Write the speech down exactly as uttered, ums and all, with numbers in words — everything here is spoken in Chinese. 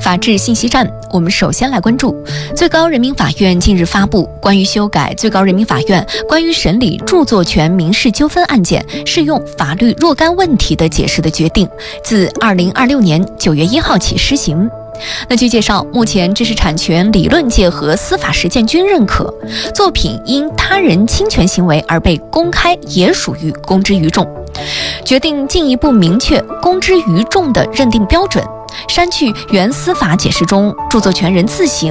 法治信息站，我们首先来关注最高人民法院近日发布关于修改最高人民法院关于审理著作权民事纠纷案件适用法律若干问题的解释的决定，自二零二六年九月一号起施行。那据介绍，目前知识产权理论界和司法实践均认可，作品因他人侵权行为而被公开也属于公之于众。决定进一步明确公之于众的认定标准，删去原司法解释中著作权人自行